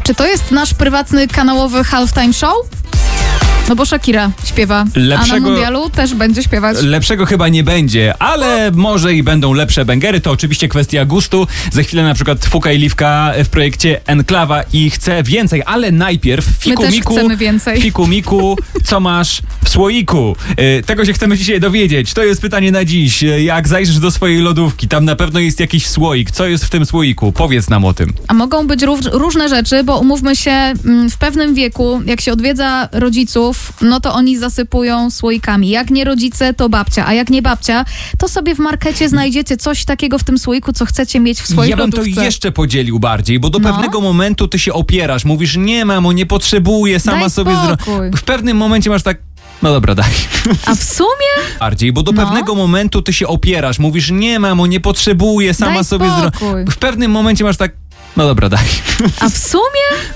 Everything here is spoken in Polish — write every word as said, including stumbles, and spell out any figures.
Czy to jest nasz prywatny kanałowy halftime show? No bo Shakira śpiewa, Lepszego, a na mundialu też będzie śpiewać. Lepszego chyba nie będzie, ale może i będą lepsze bęgery. To oczywiście kwestia gustu. Za chwilę na przykład Fuka i Liwka w projekcie Enklawa i chce więcej, ale najpierw Fiku My też Miku, chcemy więcej. Fiku Miku, co masz w słoiku? Yy, tego się chcemy dzisiaj dowiedzieć. To jest pytanie na dziś. Jak zajrzysz do swojej lodówki, tam na pewno jest jakiś słoik. Co jest w tym słoiku? Powiedz nam o tym. A mogą być rów, różne rzeczy, bo umówmy się, mm, w pewnym wieku, jak się odwiedza rodziców, no to oni zasypują słoikami. Jak nie rodzice, to babcia, a jak nie babcia, to sobie w markecie znajdziecie coś takiego w tym słoiku, co chcecie mieć w swojej Ja bym lodówce. to jeszcze podzielił bardziej, bo do No. pewnego momentu ty się opierasz, mówisz, nie mamo, nie potrzebuję, sama Daj sobie zrobię. spokój. W pewnym momencie masz tak, no dobra, daj. A w sumie? Bardziej, bo do No. pewnego momentu ty się opierasz, mówisz, nie mamo, nie potrzebuję, sama Daj sobie zrobię. spokój. W pewnym momencie masz tak, no dobra, daj. A w sumie?